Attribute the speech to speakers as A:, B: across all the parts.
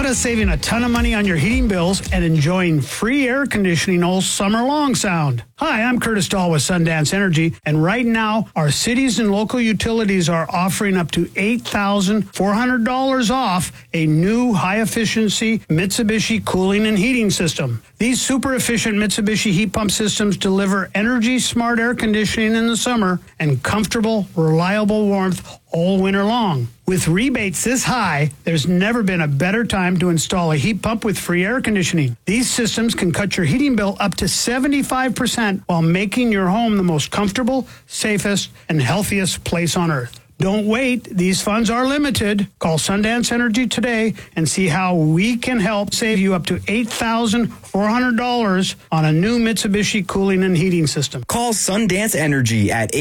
A: of saving a ton of money on your heating bills and enjoying free air conditioning all summer long sound? Hi, I'm Curtis Dahl with Sundance Energy, and right now, our cities and local utilities are offering up to $8,400 off a new high-efficiency Mitsubishi cooling and heating system. These super-efficient Mitsubishi heat pump systems deliver energy-smart air conditioning in the summer and comfortable, reliable warmth all winter long. With rebates this high, there's never been a better time to install a heat pump with free air conditioning. These systems can cut your heating bill up to 75% while making your home the most comfortable, safest, and healthiest place on earth. Don't wait. These funds are limited. Call Sundance Energy today and see how we can help save you up to $8,400 on a new Mitsubishi cooling and heating system.
B: Call Sundance Energy at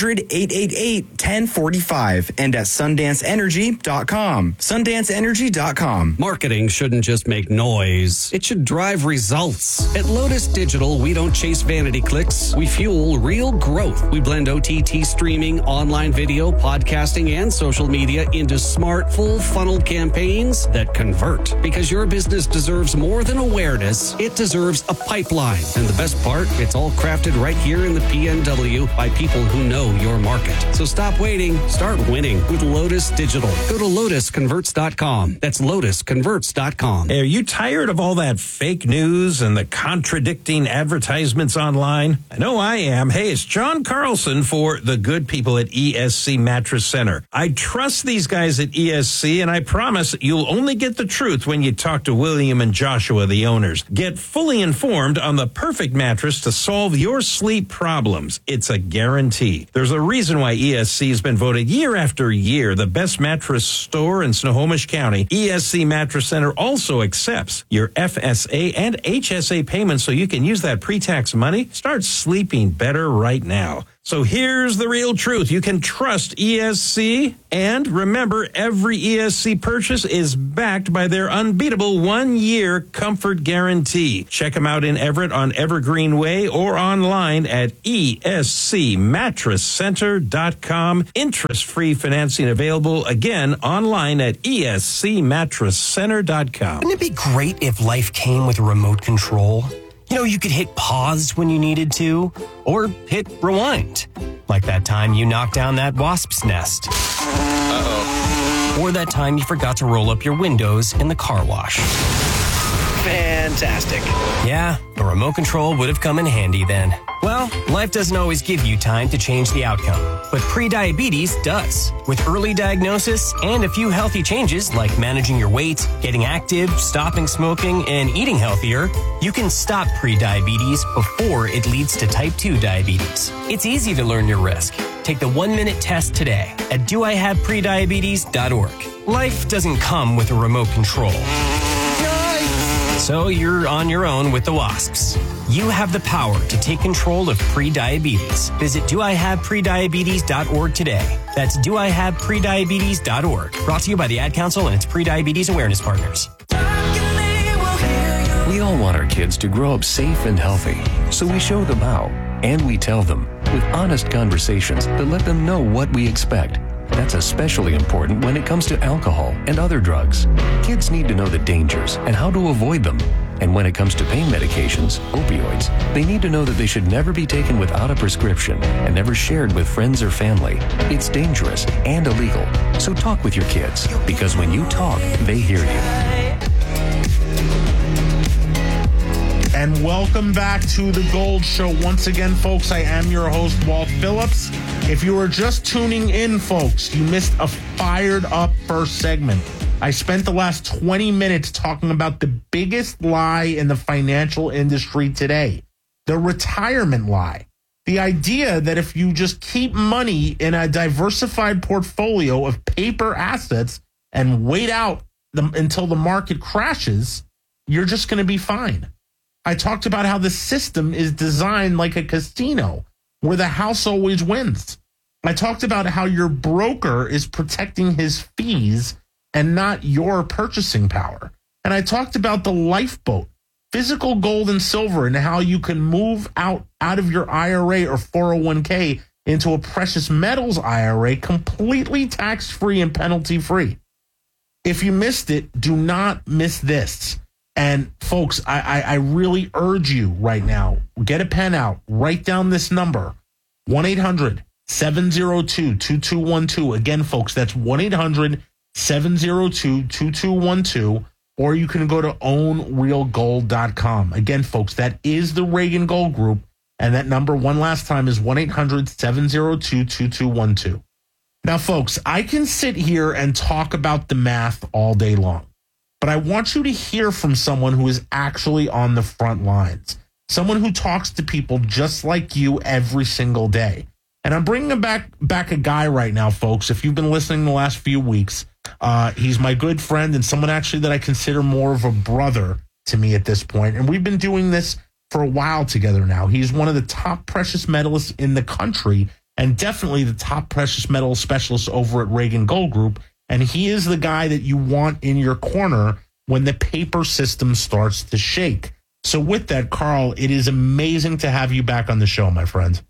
B: 800-888-1045 and at sundanceenergy.com. Sundanceenergy.com.
C: Marketing shouldn't just make noise. It should drive results. At Lotus Digital, we don't chase vanity clicks. We fuel real growth. We blend OTT streaming, online video, podcasting, and social media into smart, full funnel campaigns that convert. Because your business deserves more than awareness, it deserves a pipeline. And the best part, it's all crafted right here in the PNW by people who know your market. So stop waiting, start winning with Lotus Digital. Go to lotusconverts.com. That's lotusconverts.com.
D: Hey, are you tired of all that fake news and the contradicting advertisements online? I know I am. Hey, it's John Carlson for the good people at ESC Mattress Center. I trust these guys at ESC, and I promise you'll only get the truth when you talk to William and Joshua, the owners. Get fully informed on the perfect mattress to solve your sleep problems. It's a guarantee. There's a reason why ESC has been voted year after year the best mattress store in Snohomish County. ESC Mattress Center also accepts your FSA and HSA payments so you can use that pre-tax money. Start sleeping better right now. So here's the real truth. You can trust ESC, and remember, every ESC purchase is backed by their unbeatable 1-year comfort guarantee. Check them out in Everett on Evergreen Way or online at escmattresscenter.com. Interest-free financing available, again, online at escmattresscenter.com.
E: Wouldn't it be great if life came with a remote control? You know, you could hit pause when you needed to, or hit rewind. Like that time you knocked down that wasp's nest. Uh-oh. Or that time you forgot to roll up your windows in the car wash.
F: Fantastic.
E: Yeah, a remote control would have come in handy then. Well, life doesn't always give you time to change the outcome, but prediabetes does. With early diagnosis and a few healthy changes like managing your weight, getting active, stopping smoking, and eating healthier, you can stop prediabetes before it leads to type 2 diabetes. It's easy to learn your risk. Take the 1-minute test today at doihaveprediabetes.org. Life doesn't come with a remote control. So you're on your own with the wasps. You have the power to take control of prediabetes. Visit doihaveprediabetes.org today. That's doihaveprediabetes.org. Brought to you by the Ad Council and its Prediabetes Awareness Partners.
G: We all want our kids to grow up safe and healthy, so we show them how, and we tell them with honest conversations that let them know what we expect. That's especially important when it comes to alcohol and other drugs. Kids need to know the dangers and how to avoid them. And when it comes to pain medications, opioids, they need to know that they should never be taken without a prescription and never shared with friends or family. It's dangerous and illegal. So talk with your kids, because when you talk, they hear you.
H: And welcome back to The Gold Show. Once again, folks, I am your host, Walt Phillips. If you were just tuning in, folks, you missed a fired up first segment. I spent the last 20 minutes talking about the biggest lie in the financial industry today, the retirement lie. The idea that if you just keep money in a diversified portfolio of paper assets and wait out until the market crashes, you're just going to be fine. I talked about how the system is designed like a casino where the house always wins. I talked about how your broker is protecting his fees and not your purchasing power. And I talked about the lifeboat, physical gold and silver, and how you can move out of your IRA or 401k into a precious metals IRA completely tax-free and penalty-free. If you missed it, do not miss this. And folks, I really urge you right now, get a pen out, write down this number, 1-800-702-2212. Again, folks, that's 1-800-702-2212, or you can go to ownrealgold.com. Again, folks, that is the Reagan Gold Group, and that number, one last time, is 1-800-702-2212. Now, folks, I can sit here and talk about the math all day long, but I want you to hear from someone who is actually on the front lines, someone who talks to people just like you every single day. And I'm bringing back a guy right now, folks. If you've been listening the last few weeks, he's my good friend and someone actually that I consider more of a brother to me at this point. And we've been doing this for a while together now. He's one of the top precious metalists in the country, and definitely the top precious metal specialist over at Reagan Gold Group. And he is the guy that you want in your corner when the paper system starts to shake. So with that, Carl, it is amazing to have you back on the show, my friend.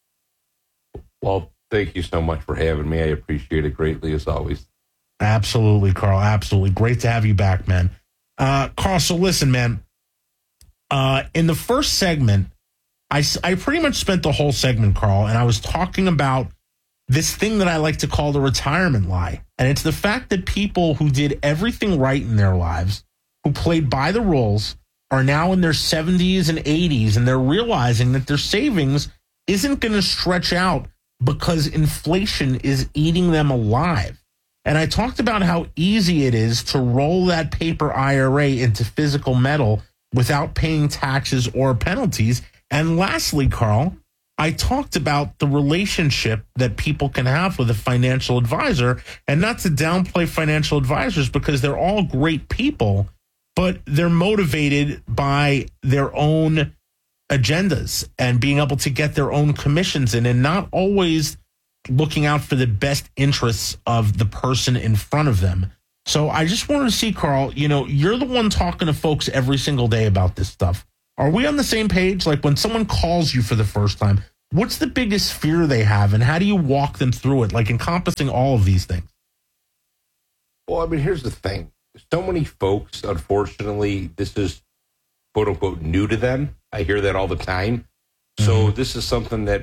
F: Well, thank you so much for having me. I appreciate it greatly, as always.
H: Absolutely, Carl. Absolutely. Great to have you back, man. Carl, so listen, man. In the first segment, I pretty much spent the whole segment, Carl, and I was talking about this thing that I like to call the retirement lie. And it's the fact that people who did everything right in their lives, who played by the rules, are now in their 70s and 80s, and they're realizing that their savings isn't going to stretch out because inflation is eating them alive. And I talked about how easy it is to roll that paper IRA into physical metal without paying taxes or penalties. And lastly, Carl, I talked about the relationship that people can have with a financial advisor, and not to downplay financial advisors because they're all great people, but they're motivated by their own agendas and being able to get their own commissions in, and not always looking out for the best interests of the person in front of them. So I just wanted to see, Carl, you're the one talking to folks every single day about this stuff. Are we on the same page? Like when someone calls you for the first time, what's the biggest fear they have, and how do you walk them through it, like encompassing all of these things?
F: Well, I mean, here's the thing. So many folks, unfortunately, this is quote unquote new to them. I hear that all the time. So this is something that,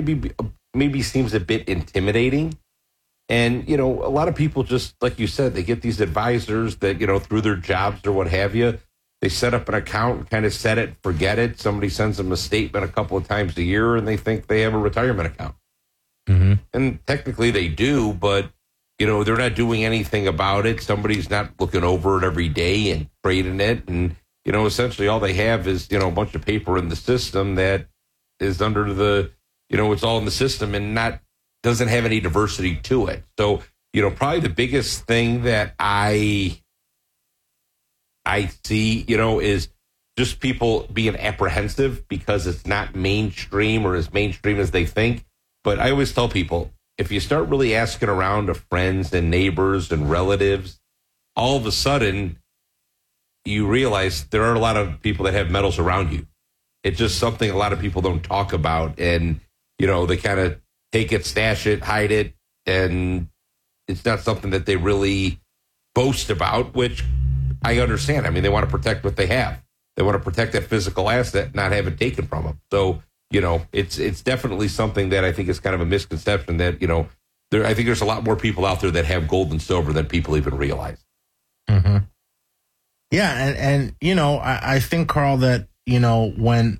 F: maybe seems a bit intimidating. And, a lot of people just, like you said, they get these advisors that, through their jobs or what have you, they set up an account and kind of set it, forget it. Somebody sends them a statement a couple of times a year and they think they have a retirement account. Mm-hmm. And technically they do, but, they're not doing anything about it. Somebody's not looking over it every day and trading it. And, essentially all they have is, a bunch of paper in the system that is under the, it's all in the system and doesn't have any diversity to it. So, probably the biggest thing that I see, is just people being apprehensive because it's not mainstream or as mainstream as they think. But I always tell people, if you start really asking around to friends and neighbors and relatives, all of a sudden you realize there are a lot of people that have metals around you. It's just something a lot of people don't talk about. And, they kind of take it, stash it, hide it. And it's not something that they really boast about, which I understand. I mean, they want to protect what they have. They want to protect that physical asset, not have it taken from them. So, it's definitely something that I think is kind of a misconception that, I think there's a lot more people out there that have gold and silver than people even realize.
H: Mm-hmm. Yeah. And I think, Carl, that, when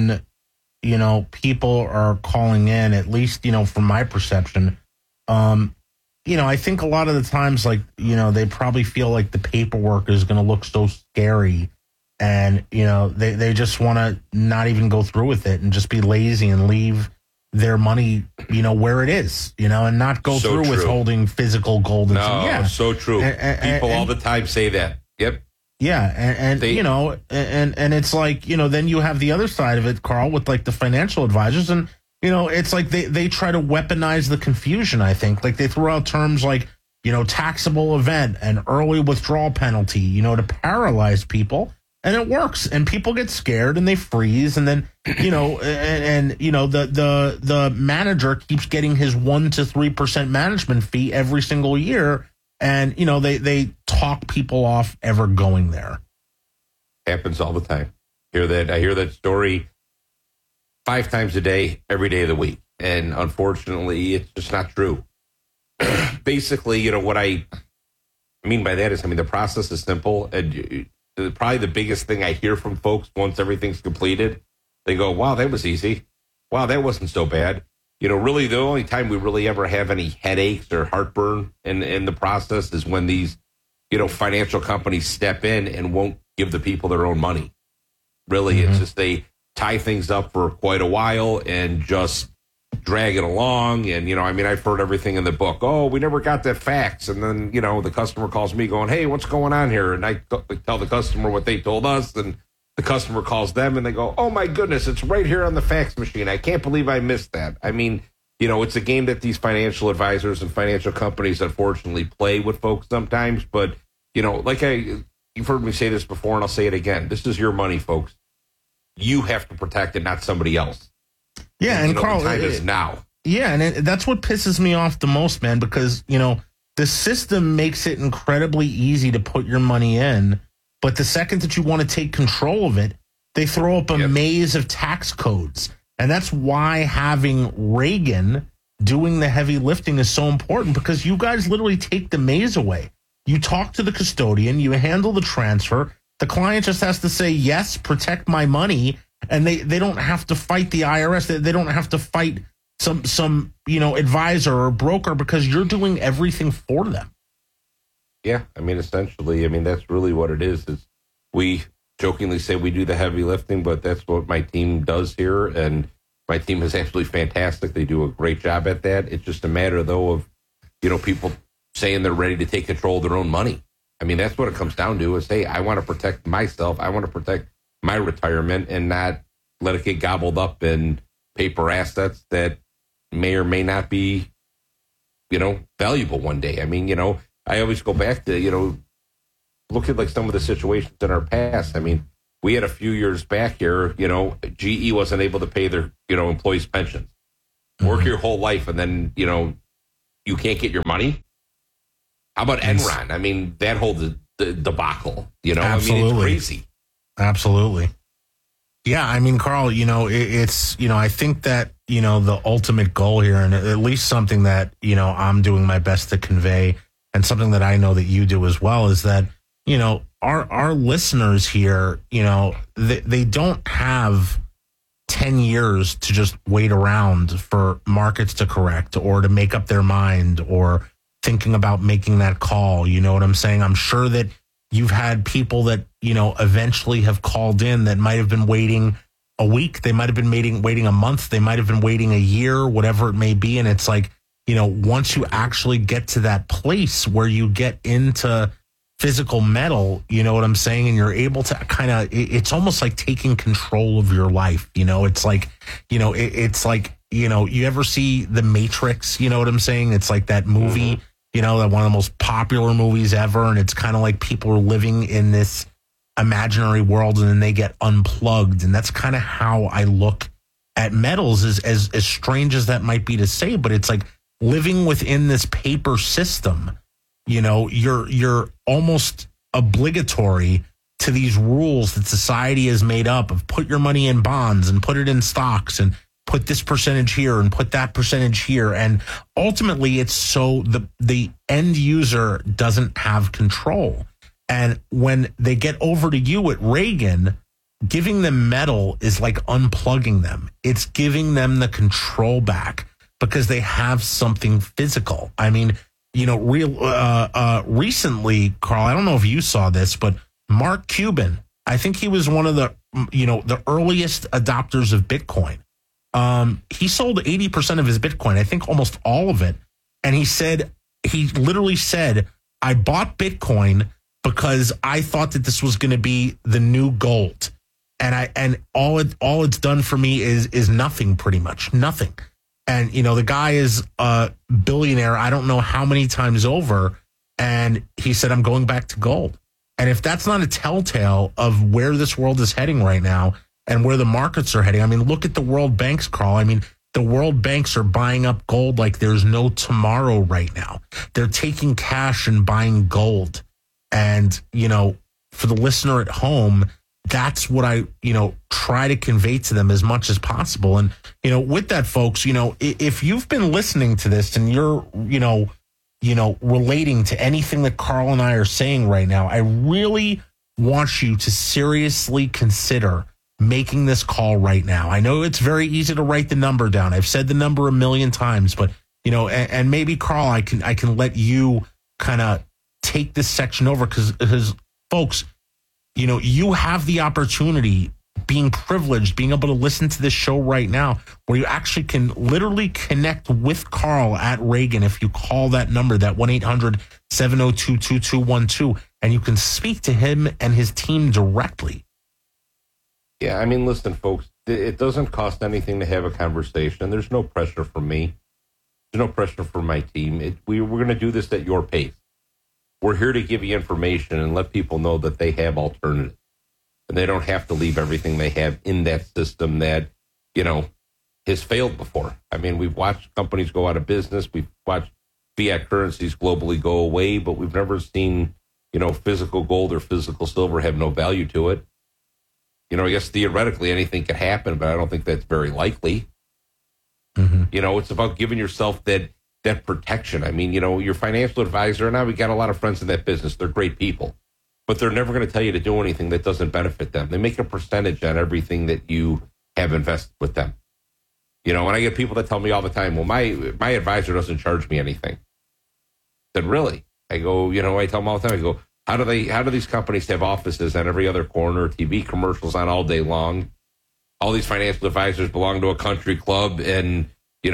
H: people are calling in, at least, from my perception, I think a lot of the times, like, they probably feel like the paperwork is going to look so scary, and, they just want to not even go through with it and just be lazy and leave their money, where it is, and not go
F: so
H: through
F: true.
H: with holding physical gold.
F: So true. People all the time say that. Yep.
H: Yeah. And it's like, then you have the other side of it, Carl, with like the financial advisors, and, it's like they try to weaponize the confusion, I think. Like they throw out terms like, taxable event and early withdrawal penalty, to paralyze people. And it works. And people get scared and they freeze. And then, the manager keeps getting his 1% to 3% management fee every single year. And, they talk people off ever going there?
F: Happens all the time. I hear that story 5 times a day, every day of the week. And unfortunately, it's just not true. Basically, what I mean by that is, the process is simple. And probably the biggest thing I hear from folks once everything's completed, they go, wow, that was easy. Wow, that wasn't so bad. Really the only time we really ever have any headaches or heartburn in the process is when these, financial companies step in and won't give the people their own money. Really, It's just they tie things up for quite a while and just drag it along. And, I've heard everything in the book. Oh, we never got that fax. And then, the customer calls me going, hey, what's going on here? And I tell the customer what they told us. And the customer calls them and they go, oh, my goodness, it's right here on the fax machine. I can't believe I missed that. It's a game that these financial advisors and financial companies, unfortunately, play with folks sometimes. But, you've heard me say this before, and I'll say it again. This is your money, folks. You have to protect it, not somebody else.
H: Yeah, and Carl,
F: the time is now.
H: Yeah, and that's what pisses me off the most, man, because, the system makes it incredibly easy to put your money in, but the second that you want to take control of it, they throw up a maze of tax codes. And that's why having Reagan doing the heavy lifting is so important, because you guys literally take the maze away. You talk to the custodian, you handle the transfer. The client just has to say, yes, protect my money. And they don't have to fight the IRS. They don't have to fight some advisor or broker, because you're doing everything for them.
F: Yeah, essentially, that's really what it is. We jokingly say we do the heavy lifting, but that's what my team does here. And my team is absolutely fantastic. They do a great job at that. It's just a matter, though, of, people saying they're ready to take control of their own money. That's what it comes down to is, hey, I want to protect myself. I want to protect my retirement and not let it get gobbled up in paper assets that may or may not be, valuable one day. I always go back to, look at some of the situations in our past. We had a few years back here, GE wasn't able to pay their, employees' pensions. Work your whole life and then, you can't get your money. How about Enron? That whole debacle,
H: Absolutely.
F: It's crazy.
H: Absolutely. Yeah, Carl, it's, I think that, the ultimate goal here, and at least something that, I'm doing my best to convey, and something that I know that you do as well, is that, our listeners here, they don't have 10 years to just wait around for markets to correct or to make up their mind or thinking about making that call. You know what I'm saying? I'm sure that you've had people that, eventually have called in that might have been waiting a week. They might have been waiting a month. They might have been waiting a year, whatever it may be. And it's like, once you actually get to that place where you get into physical metal, you know what I'm saying? And you're able to it's almost like taking control of your life. It's like, it's like, you ever see The Matrix? You know what I'm saying? It's like that movie, that one of the most popular movies ever. And it's kind of like people are living in this imaginary world and then they get unplugged. And that's kind of how I look at metals, as strange as that might be to say, but it's like living within this paper system. You're almost obligatory to these rules that society has made up of put your money in bonds and put it in stocks and put this percentage here and put that percentage here. And ultimately it's so the end user doesn't have control. And when they get over to you at Reagan, giving them metal is like unplugging them. It's giving them the control back because they have something physical. Recently, Carl, I don't know if you saw this, but Mark Cuban, I think he was one of the, the earliest adopters of Bitcoin. He sold 80% of his Bitcoin, I think almost all of it. And he literally said, I bought Bitcoin because I thought that this was going to be the new gold. And all it's done for me is nothing, pretty much nothing. And, the guy is a billionaire, I don't know how many times over. And he said, I'm going back to gold. And if that's not a telltale of where this world is heading right now and where the markets are heading, look at the world banks, Carl. The world banks are buying up gold like there's no tomorrow right now. They're taking cash and buying gold. And, for the listener at home, that's what I, try to convey to them as much as possible. And, with that, folks, if you've been listening to this and you're, relating to anything that Carl and I are saying right now, I really want you to seriously consider making this call right now. I know it's very easy to write the number down. I've said the number a million times, but, and maybe, Carl, I can let you kind of take this section over because folks, you have the opportunity, being privileged, being able to listen to this show right now, where you actually can literally connect with Carl at Reagan if you call that number, that 1-800-702-2212, and you can speak to him and his team directly.
F: Yeah, I mean, listen, folks, it doesn't cost anything to have a conversation. There's no pressure from me. There's no pressure from my team. We're going to do this at your pace. We're here to give you information and let people know that they have alternatives. And they don't have to leave everything they have in that system that, has failed before. I mean, we've watched companies go out of business. We've watched fiat currencies globally go away, but we've never seen, physical gold or physical silver have no value to it. I guess theoretically anything could happen, but I don't think that's very likely. Mm-hmm. It's about giving yourself that protection. I mean, your financial advisor, and we got a lot of friends in that business. They're great people, but they're never going to tell you to do anything that doesn't benefit them. They make a percentage on everything that you have invested with them. And I get people that tell me all the time, well, my advisor doesn't charge me anything. I said, really? I go, I tell them all the time, I go, how do these companies have offices on every other corner, TV commercials on all day long? All these financial advisors belong to a country club and,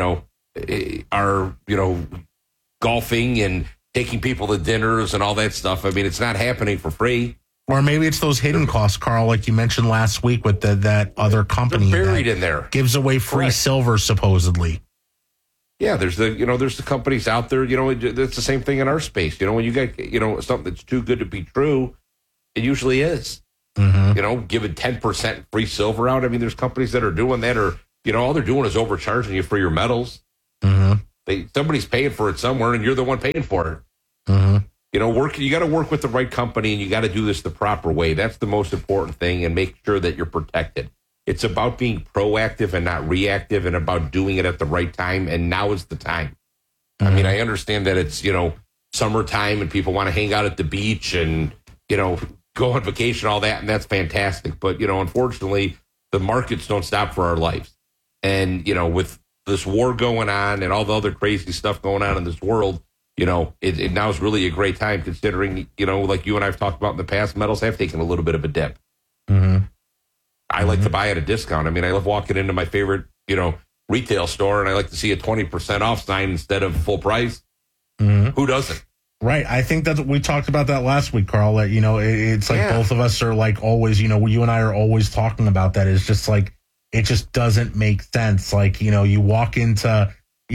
F: are, golfing and taking people to dinners and all that stuff. I mean, it's not happening for free.
H: Or maybe it's those hidden costs, Carl, like you mentioned last week with that other company
F: they're buried in there,
H: gives away free silver supposedly.
F: Yeah, there's the companies out there. It's the same thing in our space. When you get something that's too good to be true, it usually is. Mm-hmm. Giving 10% free silver out. I mean, there's companies that are doing that, or all they're doing is overcharging you for your metals. Mm-hmm. Somebody's paying for it somewhere, and you're the one paying for it. Mm-hmm. You got to work with the right company, and you got to do this the proper way. That's the most important thing, and make sure that you're protected. It's about being proactive and not reactive, and about doing it at the right time, and now is the time. Mm-hmm. I mean, I understand that it's, summertime, and people want to hang out at the beach and, go on vacation, all that, and that's fantastic. But, unfortunately, the markets don't stop for our lives. And, with this war going on and all the other crazy stuff going on in this world, it now is really a great time considering, like you and I have talked about in the past, metals have taken a little bit of a dip. Mm-hmm. I like to buy at a discount. I mean, I love walking into my favorite, retail store, and I like to see a 20% off sign instead of full price. Mm-hmm. Who doesn't?
H: Right. I think that we talked about that last week, Carl, that, it's like both of us are like always, you and I are always talking about that. It's just like, it just doesn't make sense. Like, you walk into,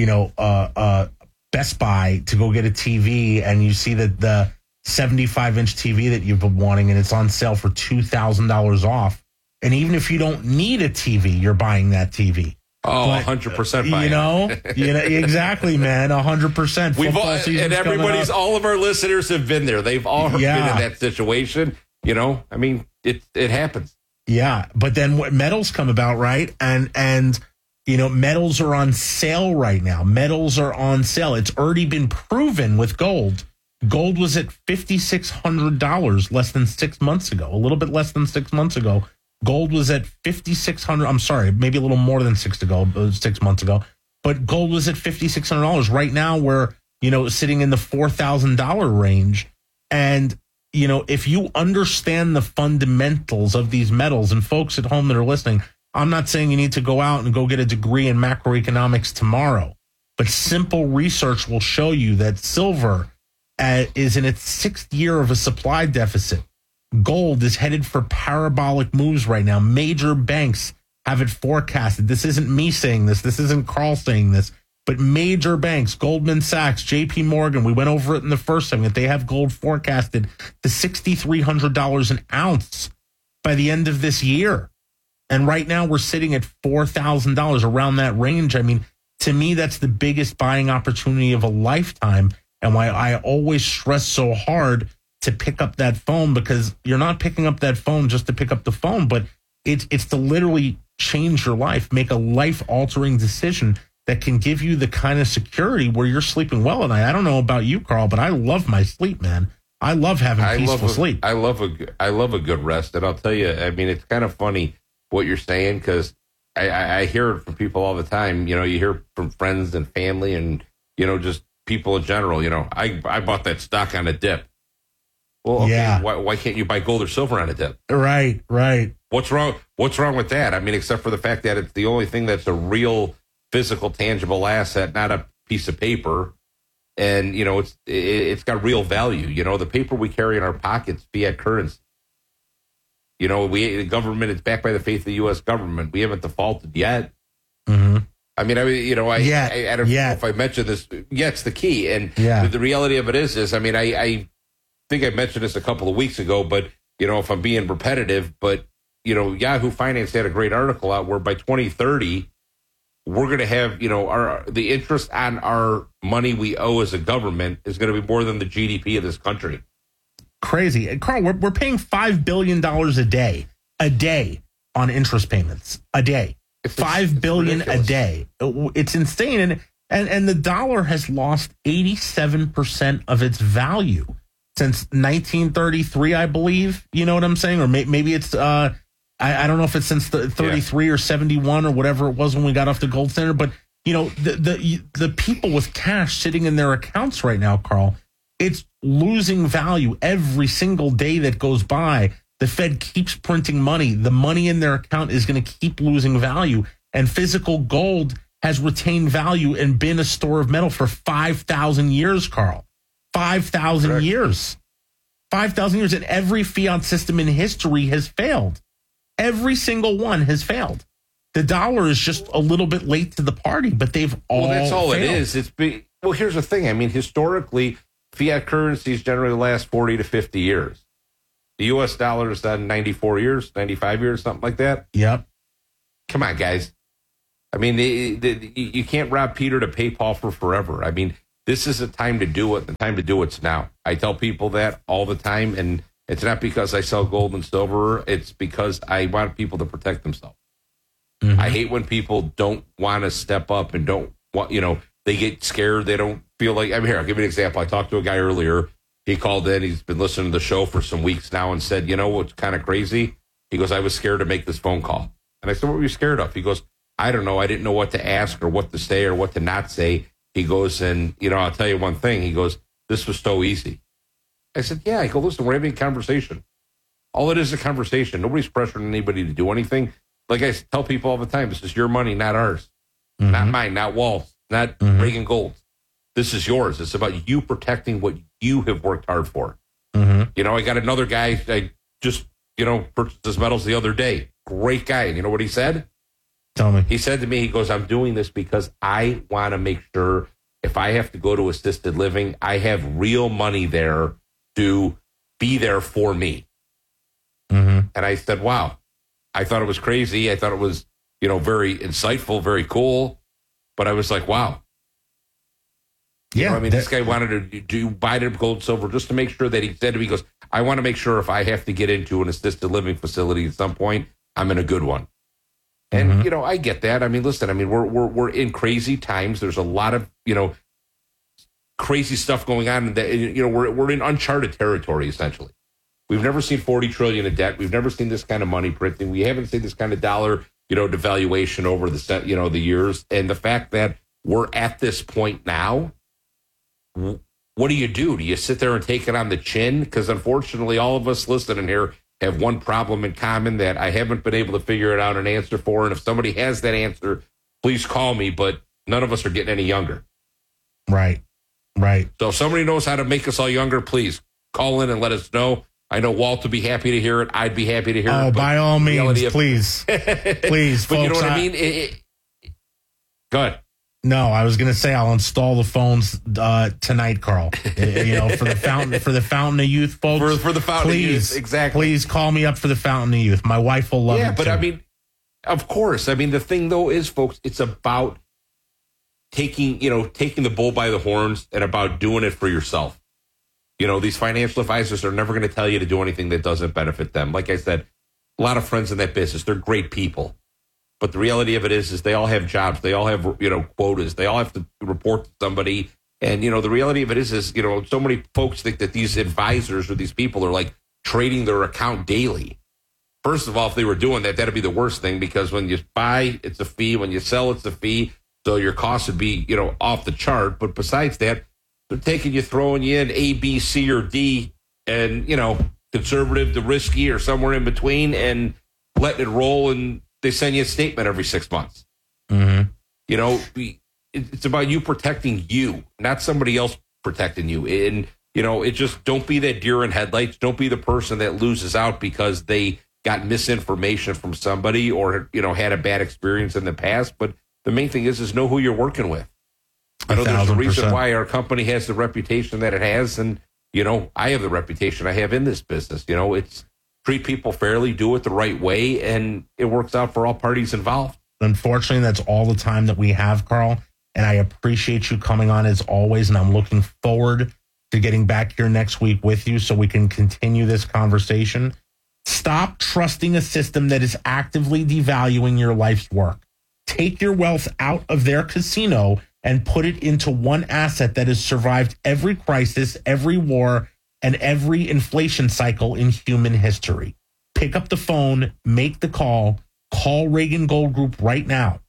H: Best Buy to go get a TV, and you see that the 75-inch TV that you've been wanting, and it's on sale for $2,000 off. And even if you don't need a TV, you're buying that TV.
F: Oh, but, 100% buying.
H: Exactly, man, 100%.
F: We've all, and everybody's, all of our listeners have been there. They've all been in that situation. I mean, it happens.
H: Yeah, but then what metals come about, right? And metals are on sale right now. Metals are on sale. It's already been proven with gold. Gold was at $5,600 less than 6 months ago, a little bit less than 6 months ago. Gold was at $5,600. I'm sorry, maybe a little more than 6 months ago. But gold was at $5,600. Right now, we're, sitting in the $4,000 range. And, if you understand the fundamentals of these metals, and folks at home that are listening, I'm not saying you need to go out and go get a degree in macroeconomics tomorrow, but simple research will show you that silver is in its 6th year of a supply deficit. Gold is headed for parabolic moves right now. Major banks have it forecasted. This isn't me saying this. This isn't Carl saying this. But major banks, Goldman Sachs, JP Morgan, we went over it in the first segment. They have gold forecasted to $6,300 an ounce by the end of this year. And right now we're sitting at $4,000, around that range. I mean, to me, that's the biggest buying opportunity of a lifetime. And why I always stress so hard, to pick up that phone, because you're not picking up that phone just to pick up the phone, but it's to literally change your life, make a life-altering decision that can give you the kind of security where you're sleeping well at night. I don't know about you, Carl, but I love my sleep, man. I love having peaceful sleep.
F: I love a good rest, and I'll tell you, I mean, it's kind of funny what you're saying, because I hear it from people all the time. You hear from friends and family, and just people in general. I bought that stock on a dip. Well, okay,
H: yeah.
F: Why can't you buy gold or silver on a dip?
H: Right.
F: What's wrong with that? I mean, except for the fact that it's the only thing that's a real physical, tangible asset, not a piece of paper. And, it's got real value. The paper we carry in our pockets, fiat currency. The government is backed by the faith of the U.S. government. We haven't defaulted yet.
H: Mm-hmm.
F: I don't know if I mentioned this. Yeah, it's the key. And the reality of it is, I mean, I think I mentioned this a couple of weeks ago, but, if I'm being repetitive, but, Yahoo Finance had a great article out where by 2030, we're going to have, the interest on our money we owe as a government is going to be more than the GDP of this country.
H: Crazy. Carl, we're paying $5 billion a day on interest payments a day. $5 billion a day. It's insane. And the dollar has lost 87% of its value since 1933, I believe. You know what I'm saying? Or maybe it's, I don't know if it's since the 33 or 71 or whatever it was when we got off the gold standard. But, the people with cash sitting in their accounts right now, Carl, it's losing value every single day that goes by. The Fed keeps printing money. The money in their account is going to keep losing value. And physical gold has retained value and been a store of metal for 5,000 years, Carl. 5,000 years. 5,000 years. And every fiat system in history has failed. Every single one has failed. The dollar is just a little bit late to the party, but they've all
F: that's all
H: failed.
F: It is. Well, here's the thing. I mean, historically, fiat currencies generally last 40 to 50 years. The U.S. dollar is done 94 years, 95 years, something like that.
H: Yep.
F: Come on, guys. I mean, you can't rob Peter to pay Paul for forever. I mean, this is the time to do it. The time to do it's now. I tell people that all the time, and it's not because I sell gold and silver. It's because I want people to protect themselves. Mm-hmm. I hate when people don't want to step up and don't want, they get scared. They don't feel like, I'm here. I'll give you an example. I talked to a guy earlier. He called in. He's been listening to the show for some weeks now and said, what's kind of crazy? He goes, I was scared to make this phone call. And I said, what were you scared of? He goes, I don't know. I didn't know what to ask or what to say or what to not say. He goes, and, I'll tell you one thing. He goes, this was so easy. I said, yeah. I go, listen, we're having a conversation. All it is a conversation. Nobody's pressuring anybody to do anything. Like I tell people all the time, this is your money, not ours. Mm-hmm. Not mine, not Walt's, not Reagan Gold's. This is yours. It's about you protecting what you have worked hard for. Mm-hmm. I got another guy, I just, purchased his metals the other day. Great guy. And you know what he said?
H: Tell me.
F: He said to me, he goes, I'm doing this because I want to make sure if I have to go to assisted living, I have real money there to be there for me. Mm-hmm. And I said, wow. I thought it was crazy. I thought it was, very insightful, very cool. But I was like, wow.
H: Yeah.
F: This guy wanted to do buy the gold and silver just to make sure that he said to me, he goes, I want to make sure if I have to get into an assisted living facility at some point, I'm in a good one. And, I get that. I mean, listen, we're in crazy times. There's a lot of, crazy stuff going on. And we're in uncharted territory, essentially. We've never seen 40 trillion in debt. We've never seen this kind of money printing. We haven't seen this kind of dollar, devaluation over the years. And the fact that we're at this point now, what do? Do you sit there and take it on the chin? Because unfortunately, all of us listening here have one problem in common that I haven't been able to figure it out an answer for. And if somebody has that answer, please call me. But none of us are getting any younger.
H: Right.
F: So if somebody knows how to make us all younger, please call in and let us know. I know Walt would be happy to hear it. I'd be happy to hear it.
H: Oh, by all means, please. Please,
F: but
H: folks.
F: You know what I mean? Go ahead.
H: No, I was going to say I'll install the phones tonight, Carl. For the Fountain of Youth, folks.
F: For the Fountain of Youth, exactly.
H: Please call me up for the Fountain of Youth. My wife will love it.
F: Yeah, but
H: too.
F: Of course. The thing though is, folks, it's about taking the bull by the horns and about doing it for yourself. These financial advisors are never going to tell you to do anything that doesn't benefit them. Like I said, a lot of friends in that business, they're great people. But the reality of it is they all have jobs. They all have, quotas. They all have to report to somebody. And, the reality of it is, so many folks think that these advisors or these people are like trading their account daily. First of all, if they were doing that, that'd be the worst thing, because when you buy, it's a fee. When you sell, it's a fee. So your costs would be, off the chart. But besides that, they're throwing you in A, B, C, or D, and, conservative to risky or somewhere in between, and letting it roll. And they send you a statement every 6 months. Mm-hmm. It's about you protecting you, not somebody else protecting you. And, it just, don't be that deer in headlights. Don't be the person that loses out because they got misinformation from somebody or, had a bad experience in the past. But the main thing is know who you're working with. There's a reason why our company has the reputation that it has. And, I have the reputation I have in this business. It's treat people fairly, do it the right way, and it works out for all parties involved.
H: Unfortunately, that's all the time that we have, Carl. And I appreciate you coming on as always. And I'm looking forward to getting back here next week with you so we can continue this conversation. Stop trusting a system that is actively devaluing your life's work. Take your wealth out of their casino and put it into one asset that has survived every crisis, every war, and every inflation cycle in human history. Pick up the phone, make the call Reagan Gold Group right now,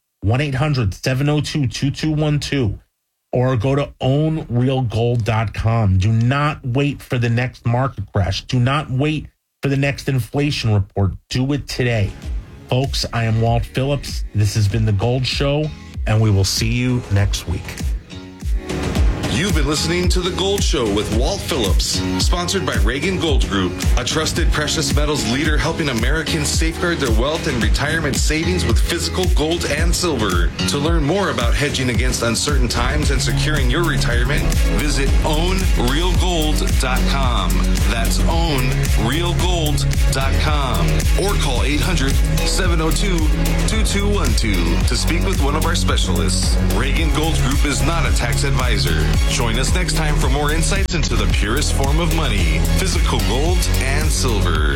H: 1-800-702-2212, or go to ownrealgold.com. Do not wait for the next market crash. Do not wait for the next inflation report. Do it today. Folks, I am Walt Phillips. This has been The Gold Show, and we will see you next week.
I: You've been listening to The Gold Show with Walt Phillips, sponsored by Reagan Gold Group, a trusted precious metals leader helping Americans safeguard their wealth and retirement savings with physical gold and silver. To learn more about hedging against uncertain times and securing your retirement, visit ownrealgold.com. That's ownrealgold.com. Or call 800-702-2212 to speak with one of our specialists. Reagan Gold Group is not a tax advisor. Join us next time for more insights into the purest form of money, physical gold and silver.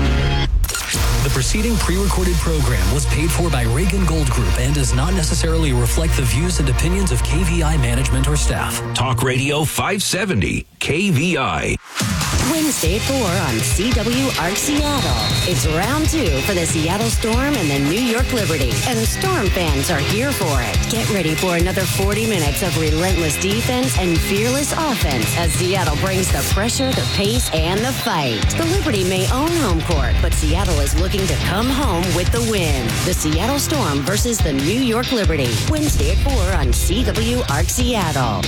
J: The preceding pre-recorded program was paid for by Reagan Gold Group and does not necessarily reflect the views and opinions of KVI management or staff.
K: Talk Radio 570, KVI.
L: Wednesday at 4 on CWRC Seattle. It's round 2 for the Seattle Storm and the New York Liberty. And Storm fans are here for it. Get ready for another 40 minutes of relentless defense and fearless offense as Seattle brings the pressure, the pace, and the fight. The Liberty may own home court, but Seattle is looking to come home with the win. The Seattle Storm versus the New York Liberty. Wednesday at 4 on CWRC Seattle.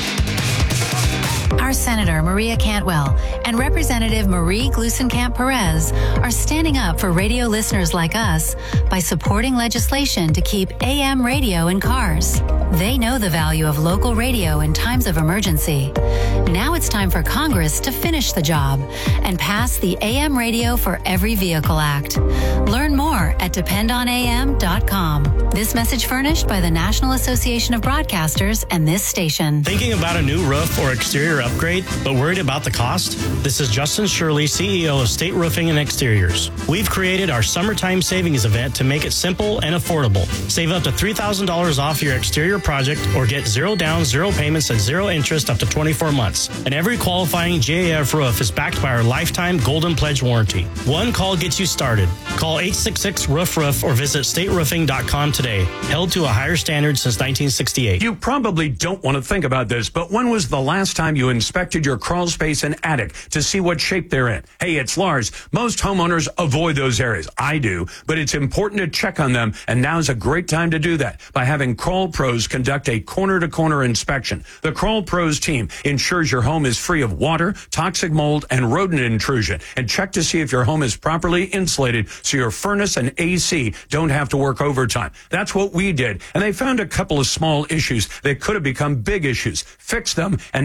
M: Our Senator Maria Cantwell and Representative Marie Gluesenkamp-Perez are standing up for radio listeners like us by supporting legislation to keep AM radio in cars. They know the value of local radio in times of emergency. Now it's time for Congress to finish the job and pass the AM Radio for Every Vehicle Act. Learn more at dependonam.com. This message furnished by the National Association of Broadcasters and this station.
N: Thinking about a new roof or exterior upgrade, but worried about the cost? This is Justin Shirley, CEO of State Roofing and Exteriors. We've created our summertime savings event to make it simple and affordable. Save up to $3,000 off your exterior project or get 0 down, 0 payments at 0 interest up to 24 months. And every qualifying GAF roof is backed by our lifetime Golden Pledge warranty. One call gets you started. Call 866-ROOF-ROOF or visit stateroofing.com today. Held to a higher standard since 1968.
O: You probably don't want to think about this, but when was the last time you inspected your crawl space and attic to see what shape they're in? Hey, it's Lars. Most homeowners avoid those areas. I do, but it's important to check on them, and now's a great time to do that by having Crawl Pros conduct a corner-to-corner inspection. The Crawl Pros team ensures your home is free of water, toxic mold, and rodent intrusion, and check to see if your home is properly insulated so your furnace and AC don't have to work overtime. That's what we did, and they found a couple of small issues that could have become big issues. Fixed them, and now we've got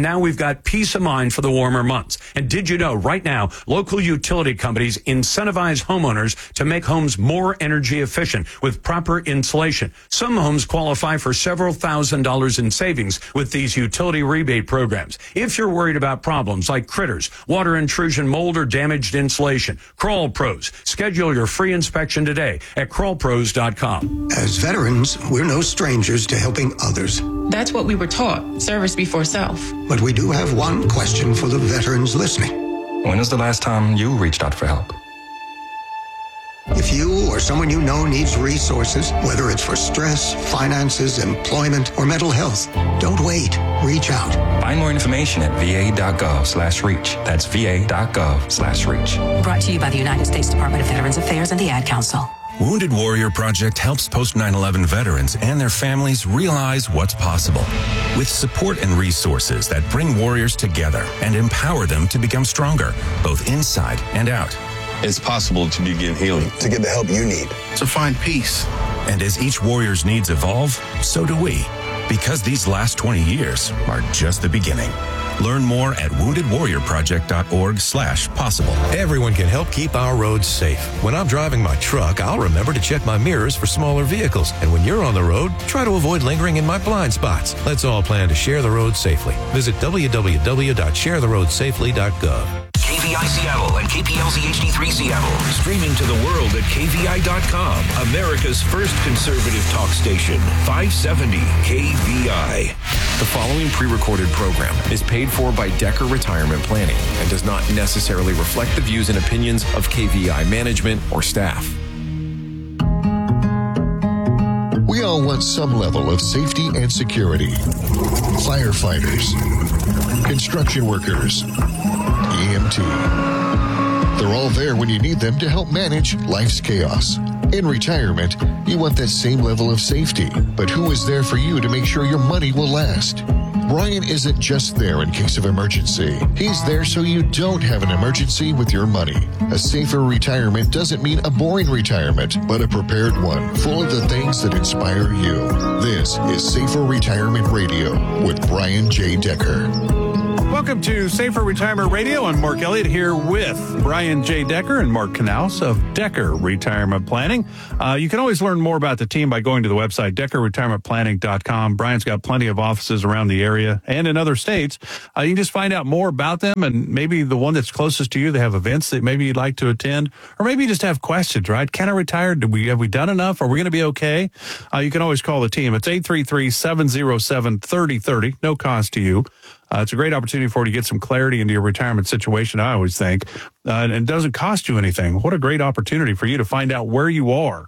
O: got peace of mind for the warmer months. And did you know right now, local utility companies incentivize homeowners to make homes more energy efficient with proper insulation. Some homes qualify for several $1,000s in savings with these utility rebate programs. If you're worried about problems like critters, water intrusion, mold, or damaged insulation, Crawl Pros. Schedule your free inspection today at crawlpros.com.
P: As veterans, we're no strangers to helping others.
Q: That's what we were taught, service before self.
P: But we do have one question for the veterans listening.
R: When is the last time you reached out for help?
P: If you or someone you know needs resources, whether it's for stress, finances, employment, or mental health, don't wait. Reach out.
R: Find more information at va.gov/reach. That's va.gov/reach.
S: Brought to you by the United States Department of Veterans Affairs and the Ad Council.
T: Wounded Warrior Project helps post-9/11 veterans and their families realize what's possible. With support and resources that bring warriors together and empower them to become stronger, both inside and out.
U: It's possible to begin healing.
P: To get the help you need.
T: To find peace. And as each warrior's needs evolve, so do we. Because these last 20 years are just the beginning. Learn more at woundedwarriorproject.org/possible.
V: Everyone can help keep our roads safe. When I'm driving my truck, I'll remember to check my mirrors for smaller vehicles. And when you're on the road, try to avoid lingering in my blind spots. Let's all plan to share the road safely. Visit www.sharetheroadsafely.gov.
K: KVI Seattle and KPLZ HD3 Seattle. Streaming to the world at KVI.com. America's first conservative talk station. 570 KVI.
G: The following pre-recorded program is paid for by Decker Retirement Planning and does not necessarily reflect the views and opinions of KVI management or staff.
W: We all want some level of safety and security. Firefighters, construction workers, EMT. They're all there when you need them to help manage life's chaos. In retirement, you want that same level of safety, but who is there for you to make sure your money will last? Brian isn't just there in case of emergency. He's there so you don't have an emergency with your money. A safer retirement doesn't mean a boring retirement, but a prepared one, full of the things that inspire you. This is Safer Retirement Radio with Brian J. Decker.
X: Welcome to Safer Retirement Radio. I'm Mark Elliott here with Brian J. Decker and Mark Knaus of Decker Retirement Planning. You can always learn more about the team by going to the website, DeckerRetirementPlanning.com. Brian's got plenty of offices around the area and in other states. You can just find out more about them, and maybe the one that's closest to you, they have events that maybe you'd like to attend, or maybe you just have questions, right? Can I retire? Have we done enough? Are we going to be okay? You can always call the team. It's 833-707-3030. No cost to you. It's a great opportunity for you to get some clarity into your retirement situation, I always think. And it doesn't cost you anything. What a great opportunity for you to find out where you are.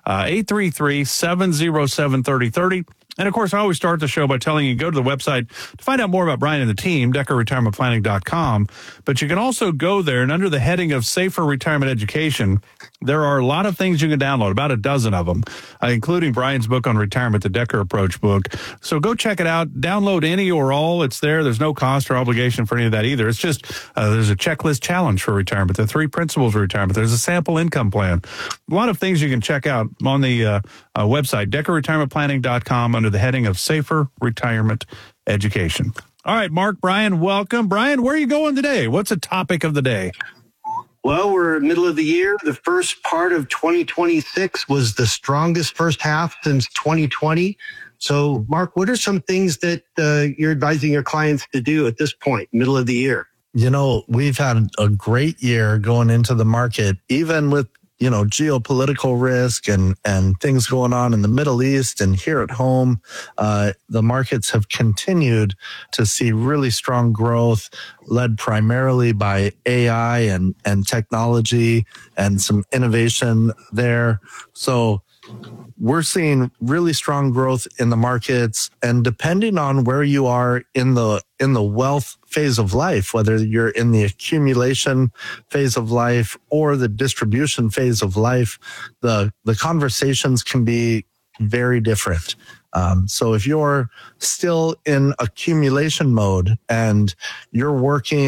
X: 833-707-3030. And, of course, I always start the show by telling you go to the website to find out more about Brian and the team, DeckerRetirementPlanning.com. But you can also go there, and under the heading of Safer Retirement Education, there are a lot of things you can download, about a dozen of them, including Brian's book on retirement, the Decker Approach book. So go check it out. Download any or all. It's there. There's no cost or obligation for any of that either. It's just there's a checklist challenge for retirement, the 3 principles of retirement. There's a sample income plan. A lot of things you can check out on the website, DeckerRetirementPlanning.com, under the heading of Safer Retirement Education. All right, Mark, Brian, welcome. Brian, where are you going today? What's the topic of the day?
Y: Well, we're middle of the year. The first part of 2026 was the strongest first half since 2020. So, Mark, what are some things that you're advising your clients to do at this point, middle of the year?
Z: You know, we've had a great year going into the market, even with geopolitical risk and things going on in the Middle East and here at home. The markets have continued to see really strong growth, led primarily by AI and technology and some innovation there. So we're seeing really strong growth in the markets, and depending on where you are in the wealth phase of life, whether you're in the accumulation phase of life or the distribution phase of life, the conversations can be very different. So if you're still in accumulation mode and you're working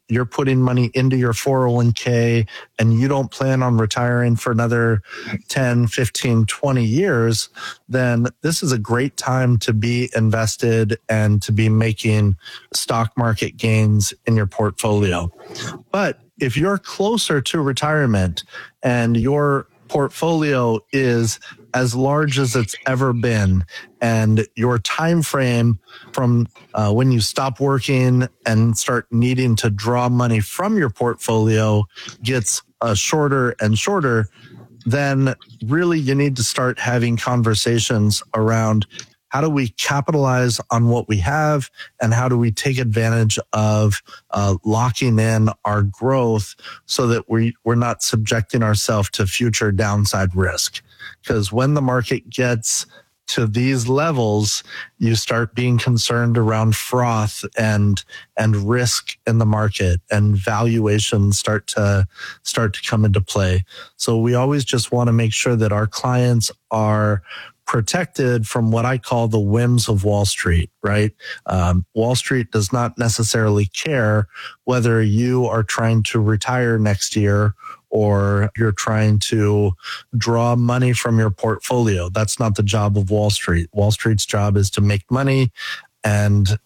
Z: you're putting money into your 401k and you don't plan on retiring for another 10, 15, 20 years, then this is a great time to be invested and to be making stock market gains in your portfolio. But if you're closer to retirement and your portfolio is as large as it's ever been, and your time frame from when you stop working and start needing to draw money from your portfolio gets shorter and shorter, then really you need to start having conversations around how do we capitalize on what we have, and how do we take advantage of locking in our growth so that we're not subjecting ourselves to future downside risk. Because when the market gets to these levels, you start being concerned around froth and risk in the market, and valuations start to come into play. So we always just want to make sure that our clients are protected from what I call the whims of Wall Street, right? Wall Street does not necessarily care whether you are trying to retire next year or you're trying to draw money from your portfolio. That's not the job of Wall Street. Wall Street's job is to make money and,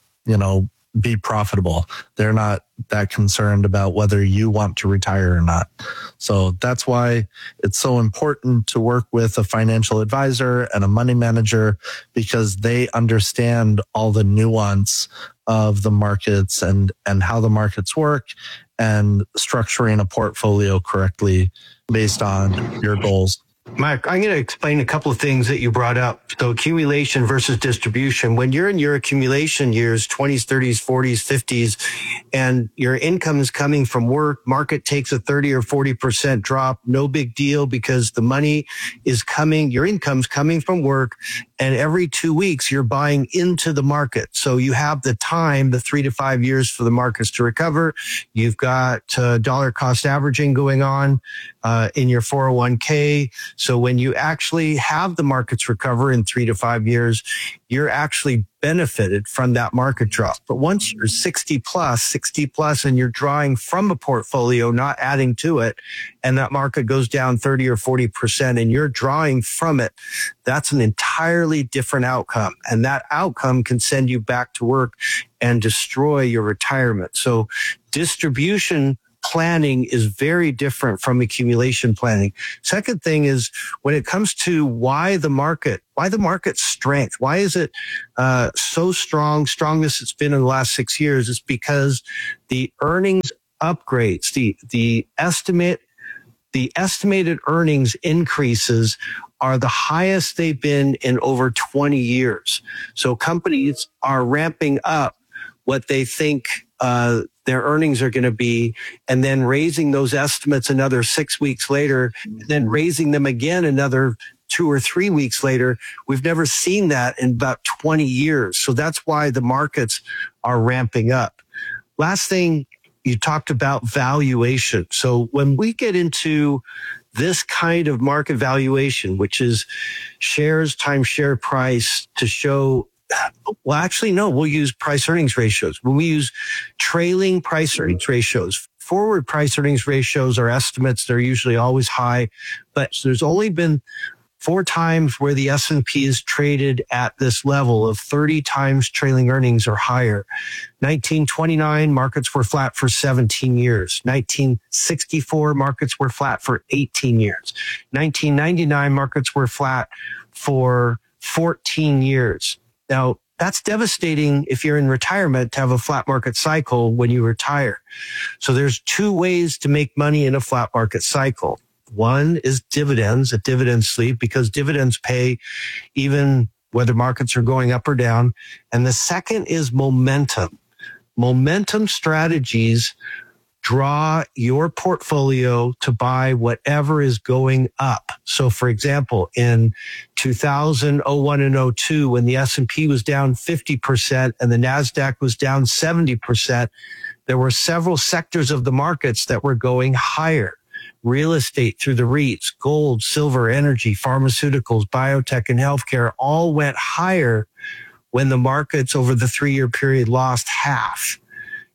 Z: be profitable. They're not that concerned about whether you want to retire or not. So that's why it's so important to work with a financial advisor and a money manager, because they understand all the nuance of the markets and how the markets work, and structuring a portfolio correctly based on your goals.
Y: Mike, I'm going to explain a couple of things that you brought up. So accumulation versus distribution. When you're in your accumulation years, 20s, 30s, 40s, 50s, and your income is coming from work, market takes a 30 or 40% drop, no big deal, because the money is coming, your income's coming from work, and every 2 weeks you're buying into the market. So you have the time, the 3 to 5 years for the markets to recover. You've got dollar cost averaging going on in your 401k. So when you actually have the markets recover in 3 to 5 years, you're actually benefited from that market drop. But once you're 60 plus, and you're drawing from a portfolio, not adding to it, and that market goes down 30 or 40% and you're drawing from it, that's an entirely different outcome. And that outcome can send you back to work and destroy your retirement. So distribution planning is very different from accumulation planning. Second thing is, when it comes to why the market's strength, why is it so strongest it's been in the last 6 years, is because the earnings upgrades, the estimated earnings increases are the highest they've been in over 20 years. So companies are ramping up what they think their earnings are going to be, and then raising those estimates another 6 weeks later, then raising them again another 2 or 3 weeks later. We've never seen that in about 20 years. So that's why the markets are ramping up. Last thing, you talked about valuation. So when we get into this kind of market valuation, which is shares times share price to show, well, actually, no, we'll use price earnings ratios. When we use trailing price earnings ratios, forward price earnings ratios are estimates. They're usually always high, but there's only been 4 times where the S&P is traded at this level of 30 times trailing earnings or higher. 1929, markets were flat for 17 years. 1964, markets were flat for 18 years. 1999, markets were flat for 14 years. Now, that's devastating if you're in retirement to have a flat market cycle when you retire. So there's 2 ways to make money in a flat market cycle. One is dividends, a dividend sleep, because dividends pay even whether markets are going up or down. And the second is momentum. Momentum strategies draw your portfolio to buy whatever is going up. So for example, in 2000, 01, and 02, when the S&P was down 50% and the NASDAQ was down 70%, there were several sectors of the markets that were going higher. Real estate through the REITs, gold, silver, energy, pharmaceuticals, biotech, and healthcare all went higher when the markets over the 3-year period lost half.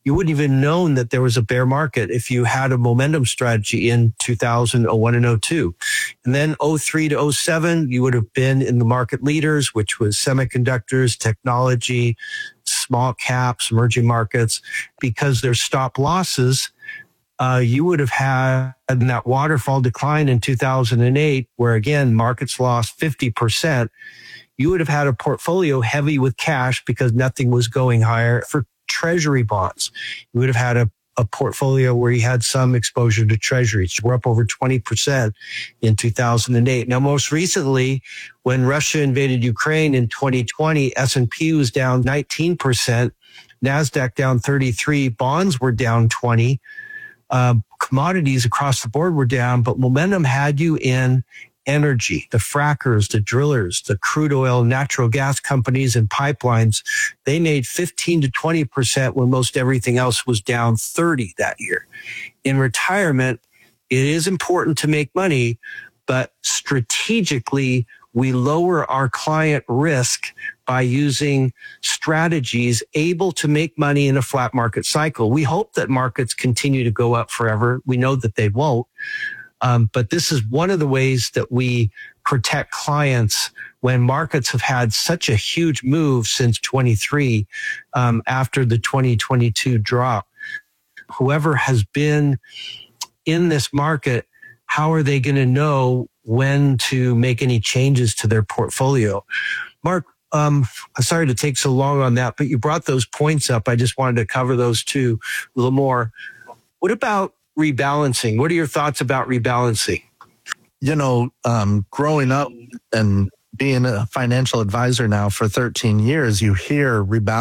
Y: you wouldn't even known that there was a bear market if you had a momentum strategy in 2001 and 02. And then 03 to 07, you would have been in the market leaders, which was semiconductors, technology, small caps, emerging markets. Because there's stop losses, you would have had that waterfall decline in 2008, where again, markets lost 50%. You would have had a portfolio heavy with cash because nothing was going higher for treasury bonds. You would have had a portfolio where you had some exposure to treasuries. We're up over 20% in 2008. Now, most recently, when Russia invaded Ukraine in 2020, S&P was down 19%, NASDAQ down 33%, bonds were down 20%. Commodities across the board were down, but momentum had you in energy, the frackers, the drillers, the crude oil, natural gas companies and pipelines. They made 15 to 20% when most everything else was down 30 that year. In retirement, it is important to make money, but strategically, we lower our client risk by using strategies able to make money in a flat market cycle. We hope that markets continue to go up forever. We know that they won't. But this is one of the ways that we protect clients when markets have had such a huge move since 23, after the 2022 drop. Whoever has been in this market, how are they going to know when to make any changes to their portfolio? Mark, I'm sorry to take so long on that, but you brought those points up. I just wanted to cover those two a little more. What about rebalancing? What are your thoughts about rebalancing?
Z: You know, growing up and being a financial advisor now for 13 years, you hear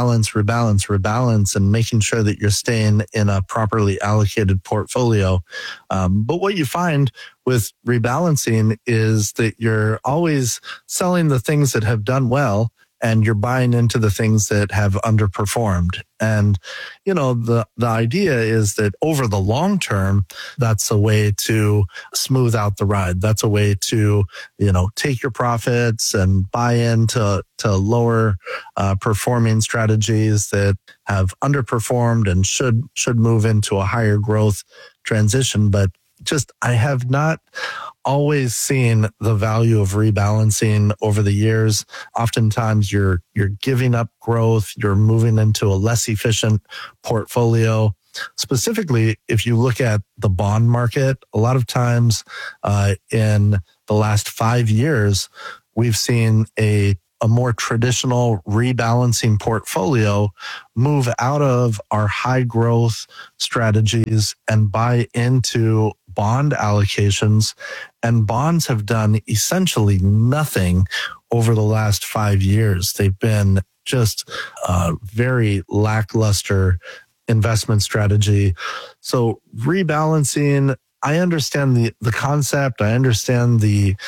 Z: rebalance, and making sure that you're staying in a properly allocated portfolio. But what you find with rebalancing is that you're always selling the things that have done well, and you're buying into the things that have underperformed. And, you know, the idea is that over the long term, that's a way to smooth out the ride. That's a way to, you know, take your profits and buy into lower performing strategies that have underperformed and should move into a higher growth transition. But just, I have not always seen the value of rebalancing over the years. Oftentimes you're giving up growth, you're moving into a less efficient portfolio. Specifically, if you look at the bond market, a lot of times in the last 5 years, we've seen a more traditional rebalancing portfolio move out of our high growth strategies and buy into bond allocations. And bonds have done essentially nothing over the last 5 years. They've been just a very lackluster investment strategy. So rebalancing, I understand the concept. I understand the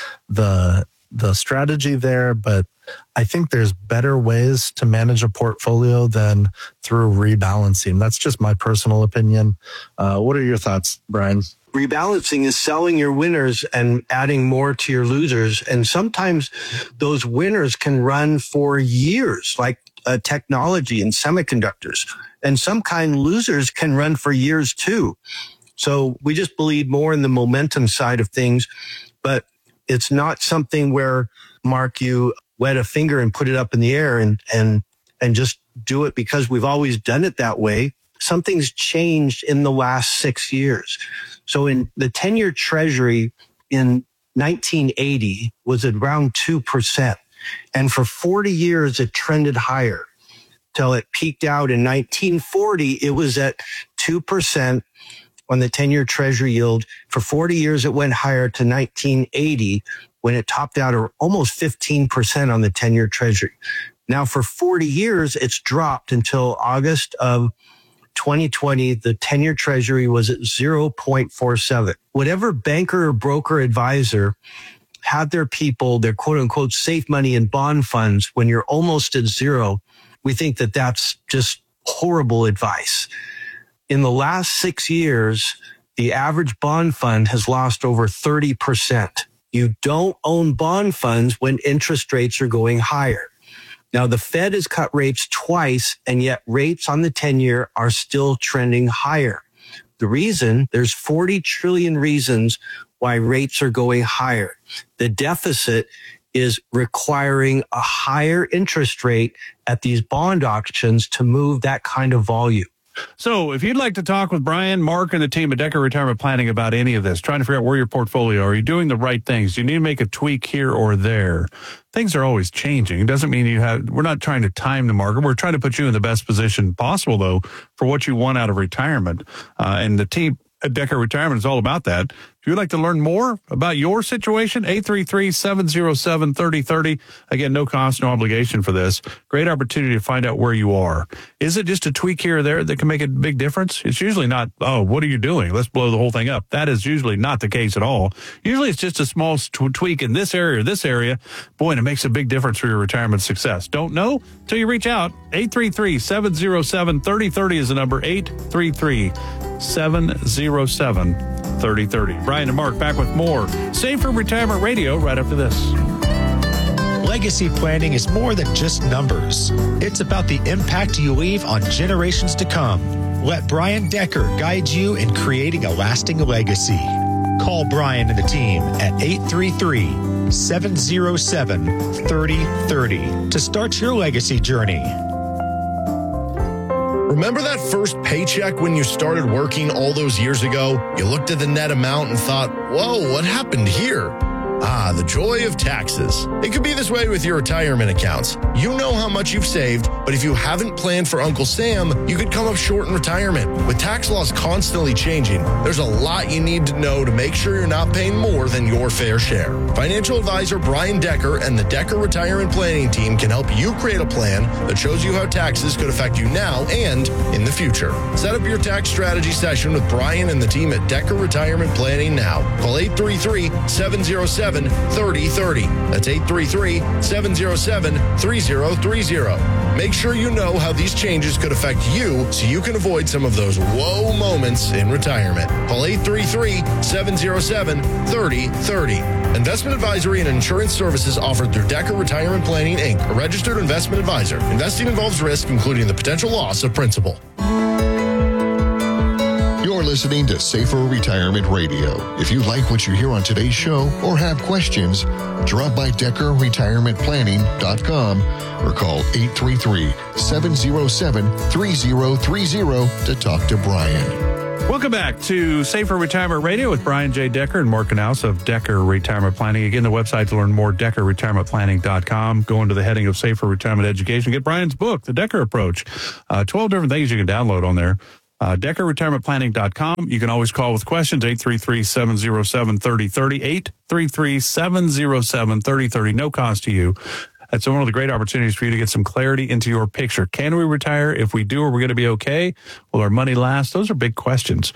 Z: strategy there, but I think there's better ways to manage a portfolio than through rebalancing. That's just my personal opinion. What are your thoughts, Brian?
Y: Rebalancing is selling your winners and adding more to your losers. And sometimes those winners can run for years, like technology and semiconductors. And some kind losers can run for years too. So we just believe more in the momentum side of things, but it's not something where, Mark, you wet a finger and put it up in the air and just do it because we've always done it that way. Something's changed in the last 6 years. So in the 10-year treasury in 1980 was at around 2%. And for 40 years, it trended higher till it peaked out in 1940. It was at 2% on the 10-year treasury yield. For 40 years, it went higher to 1980 when it topped out at almost 15% on the 10-year treasury. Now, for 40 years, it's dropped until August of 2020. The 10-year treasury was at 0.47. Whatever banker or broker advisor had their people, their quote unquote safe money in bond funds when you're almost at zero, we think that that's just horrible advice. In the last 6 years, the average bond fund has lost over 30%. You don't own bond funds when interest rates are going higher. Now, the Fed has cut rates twice, and yet rates on the 10-year are still trending higher. The reason, there's 40 trillion reasons why rates are going higher. The deficit is requiring a higher interest rate at these bond auctions to move that kind of volume.
X: So if you'd like to talk with Brian, Mark, and the team at Decker Retirement Planning about any of this, trying to figure out where your portfolio, are you doing the right things? Do you need to make a tweak here or there? Things are always changing. It doesn't mean we're not trying to time the market. We're trying to put you in the best position possible, though, for what you want out of retirement. And the team at Decker Retirement is all about that. If you'd like to learn more about your situation, 833-707-3030. Again, no cost, no obligation for this. Great opportunity to find out where you are. Is it just a tweak here or there that can make a big difference? It's usually not, oh, what are you doing? Let's blow the whole thing up. That is usually not the case at all. Usually it's just a small tweak in this area or this area. Boy, and it makes a big difference for your retirement success. Don't know until you reach out. 833-707-3030 is the number. 833-707-3030. Brian and Mark back with more Safer Retirement Radio right after this.
A: Legacy planning is more than just numbers. It's about the impact you leave on generations to come. Let Brian Decker guide you in creating a lasting legacy. Call Brian and the team at 833-707-3030 to start your legacy journey.
B: Remember that first paycheck when you started working all those years ago? You looked at the net amount and thought, whoa, what happened here? Ah, the joy of taxes. It could be this way with your retirement accounts. You know how much you've saved, but if you haven't planned for Uncle Sam, you could come up short in retirement. With tax laws constantly changing, there's a lot you need to know to make sure you're not paying more than your fair share. Financial advisor Brian Decker and the Decker Retirement Planning Team can help you create a plan that shows you how taxes could affect you now and in the future. Set up your tax strategy session with Brian and the team at Decker Retirement Planning now. Call 833-707-3030. That's 833-707-3030. Make sure you know how these changes could affect you so you can avoid some of those whoa moments in retirement. Call 833-707-3030. Investment advisory and insurance services offered through Decker Retirement Planning, Inc., a registered investment advisor. Investing involves risk, including the potential loss of principal.
W: You're listening to Safer Retirement Radio. If you like what you hear on today's show or have questions, drop by DeckerRetirementPlanning.com or call 833-707-3030 to talk to Brian.
X: Welcome back to Safer Retirement Radio with Brian J. Decker and Mark Knaus of Decker Retirement Planning. Again, the website to learn more, DeckerRetirementPlanning.com. Go into the heading of Safer Retirement Education. Get Brian's book, The Decker Approach. 12 different things you can download on there. DeckerRetirementPlanning.com. You can always call with questions, 833-707-3030, 833-707-3030. No cost to you. That's one of the great opportunities for you to get some clarity into your picture. Can we retire? If we do, are we going to be okay? Will our money last? Those are big questions.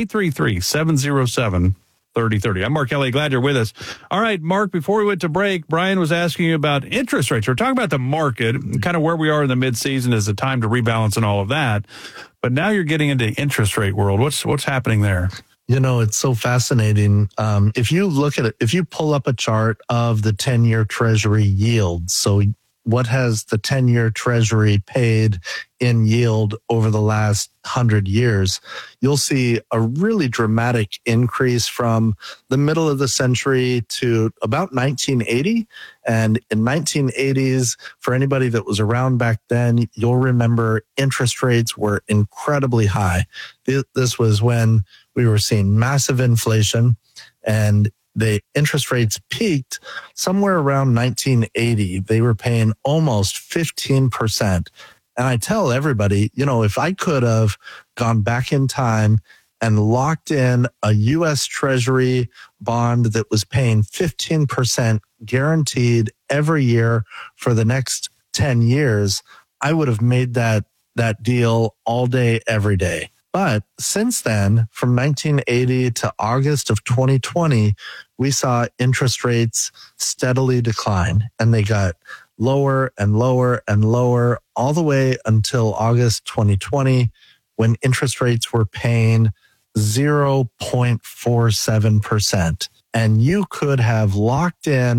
X: 833-707-3030. I'm Mark Kelly. Glad you're with us. All right, Mark, before we went to break, Brian was asking you about interest rates. We're talking about the market, kind of where we are in the midseason is the time to rebalance and all of that. But now you're getting into interest rate world. What's happening there?
Z: You know, it's so fascinating. If you look at it, if you pull up a chart of the 10-year Treasury yield, so what has the 10-year Treasury paid in yield over the last 100 years, you'll see a really dramatic increase from the middle of the century to about 1980. And in 1980s, for anybody that was around back then, you'll remember interest rates were incredibly high. This was when we were seeing massive inflation, and the interest rates peaked somewhere around 1980. They were paying almost 15%. And I tell everybody, you know, if I could have gone back in time and locked in a U.S. Treasury bond that was paying 15% guaranteed every year for the next 10 years, I would have made that deal all day, every day. But since then, from 1980 to August of 2020, we saw interest rates steadily decline, and they got lower and lower and lower all the way until August 2020, when interest rates were paying 0.47%. And you could have locked in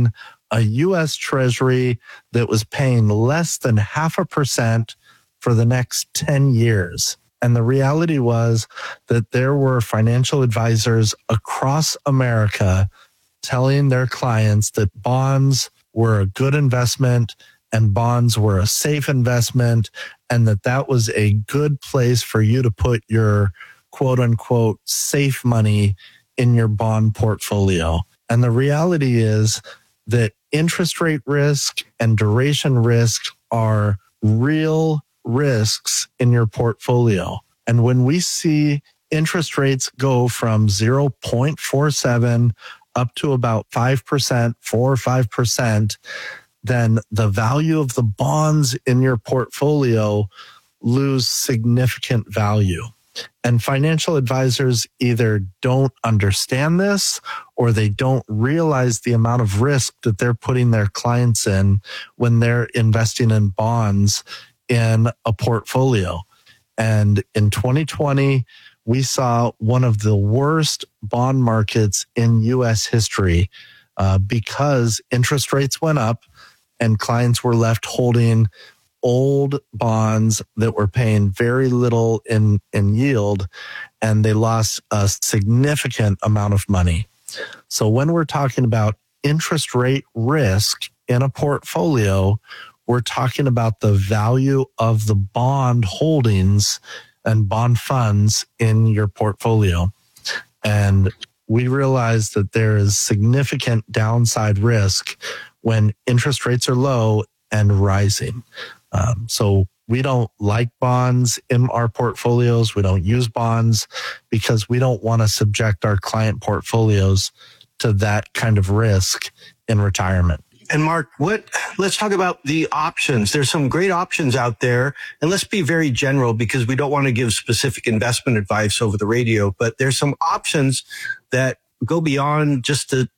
Z: a U.S. Treasury that was paying less than 0.5% for the next 10 years. And the reality was that there were financial advisors across America telling their clients that bonds were a good investment and bonds were a safe investment, and that was a good place for you to put your quote unquote safe money in your bond portfolio. And the reality is that interest rate risk and duration risk are real risks in your portfolio. And when we see interest rates go from 0.47 up to about 5%, 4 or 5%, then the value of the bonds in your portfolio lose significant value. And financial advisors either don't understand this or they don't realize the amount of risk that they're putting their clients in when they're investing in bonds in a portfolio. And in 2020, we saw one of the worst bond markets in U.S. history because interest rates went up and clients were left holding old bonds that were paying very little in yield, and they lost a significant amount of money. So when we're talking about interest rate risk in a portfolio, we're talking about the value of the bond holdings and bond funds in your portfolio. And we realize that there is significant downside risk when interest rates are low and rising. So we don't like bonds in our portfolios. We don't use bonds because we don't want to subject our client portfolios to that kind of risk in retirement.
Y: And Mark, let's talk about the options. There's some great options out there, and let's be very general because we don't want to give specific investment advice over the radio, but there's some options that go beyond just the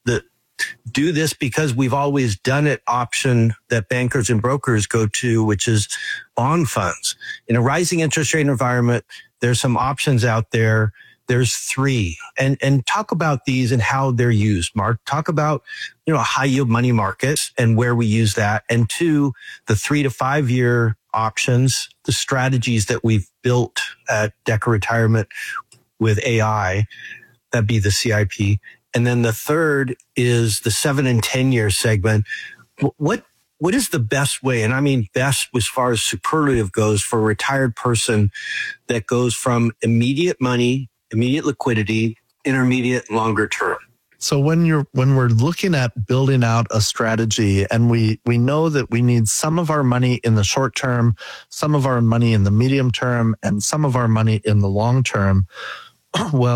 Y: do this because we've always done it option that bankers and brokers go to, which is bond funds. In a rising interest rate environment, there's some options out there. There's 3. And talk about these and how they're used. Mark, talk about, high yield money markets and where we use that. And 2, the 3 to 5 year options, the strategies that we've built at Decker Retirement with AI, that'd be the CIP. And then the third is the 7 and 10 year segment. What is the best way? And I mean best as far as superlative goes for a retired person that goes from immediate money, immediate liquidity, intermediate, and longer term.
Z: So when we're looking at building out a strategy, and we know that we need some of our money in the short term, some of our money in the medium term, and some of our money in the long term, well,